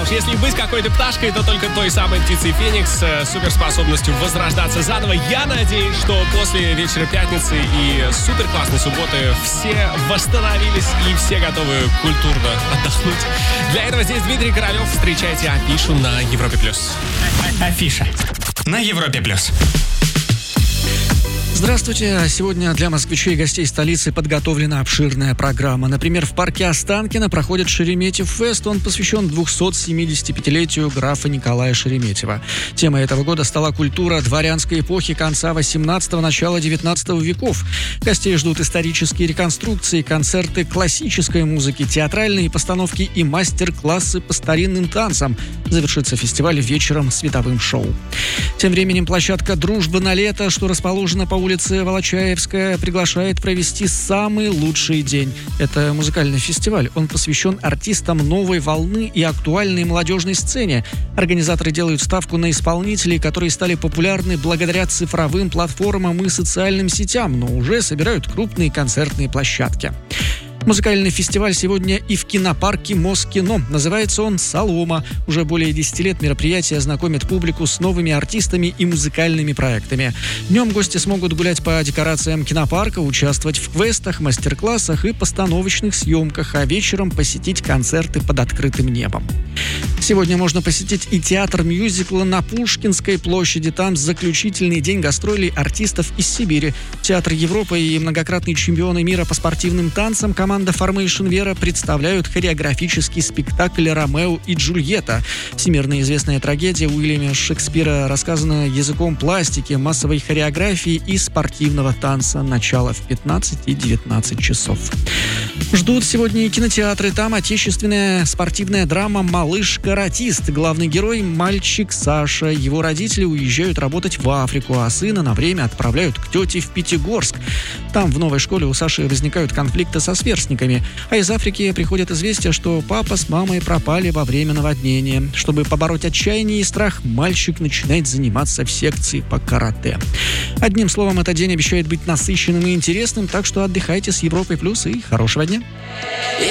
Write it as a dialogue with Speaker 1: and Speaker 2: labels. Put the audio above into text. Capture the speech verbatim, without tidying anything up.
Speaker 1: уж если быть какой-то пташкой, то только той самой птицей Феникс с суперспособностью возрождаться заново. Я надеюсь, что после вечера пятницы и супер классной субботы все восстановились и все готовы культурно отдохнуть. Для этого здесь Дмитрий Королёв. Встречайте Афишу на Европе плюс.
Speaker 2: Афиша на Европе плюс.
Speaker 3: Здравствуйте. Сегодня для москвичей и гостей столицы подготовлена обширная программа. Например, в парке Останкино проходит Шереметьев-фест. Он посвящен двухсот семидесятипятилетию графа Николая Шереметьева. Темой этого года стала культура дворянской эпохи конца восемнадцатого, начала девятнадцатого веков. Гостей ждут исторические реконструкции, концерты классической музыки, театральные постановки и мастер-классы по старинным танцам. Завершится фестиваль вечером световым шоу. Тем временем площадка «Дружба на лето», что расположена по улице Волочаевская, приглашает провести самый лучший день. Это музыкальный фестиваль. Он посвящен артистам новой волны и актуальной молодежной сцене. Организаторы делают ставку на исполнителей, которые стали популярны благодаря цифровым платформам и социальным сетям, но уже собирают крупные концертные площадки. Музыкальный фестиваль сегодня и в кинопарке Москино. Называется он «Солома». Уже более десяти лет мероприятие знакомит публику с новыми артистами и музыкальными проектами. Днем гости смогут гулять по декорациям кинопарка, участвовать в квестах, мастер-классах и постановочных съемках, а вечером посетить концерты под открытым небом. Сегодня можно посетить и театр мюзикла на Пушкинской площади. Там заключительный день гастролей артистов из Сибири. Театр Европы и многократные чемпионы мира по спортивным танцам команда Formation Вера представляют хореографический спектакль «Ромео и Джульетта». Всемирно известная трагедия Уильяма Шекспира рассказана языком пластики, массовой хореографии и спортивного танца. Начало в пятнадцать и девятнадцать часов. Ждут сегодня и кинотеатры. Там отечественная спортивная драма «Малыш-каратист». Главный герой – мальчик Саша. Его родители уезжают работать в Африку, а сына на время отправляют к тете в Пятигорск. Там в новой школе у Саши возникают конфликты со сверстниками. А из Африки приходят известия, что папа с мамой пропали во время наводнения. Чтобы побороть отчаяние и страх, мальчик начинает заниматься в секции по карате. Одним словом, этот день обещает быть насыщенным и интересным, так что отдыхайте с Европой плюс и хорошего дня.